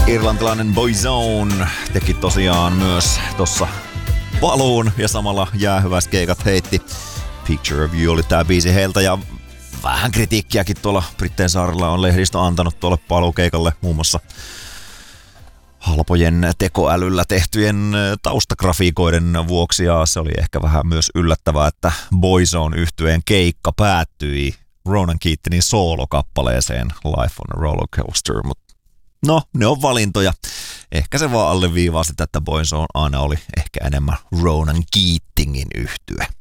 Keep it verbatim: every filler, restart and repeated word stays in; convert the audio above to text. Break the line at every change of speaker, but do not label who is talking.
Irlantilainen Boyzone teki tosiaan myös tossa paluun ja samalla jäähyväiskeikat heitti. Picture of You oli tää biisi heiltä ja vähän kritiikkiäkin tuolla Britteen saarella on lehdistö antanut tuolle paluukeikalle muun muassa halpojen tekoälyllä tehtyjen taustagrafiikoiden vuoksi ja se oli ehkä vähän myös yllättävää, että Boyzone -yhtyeen keikka päättyi Ronan Keatingin soolokappaleeseen Life on a Roller Coaster, mutta no, ne on valintoja. Ehkä se vaan alleviivaa sitä, että Boyzone aina oli ehkä enemmän Ronan Keatingin yhtye.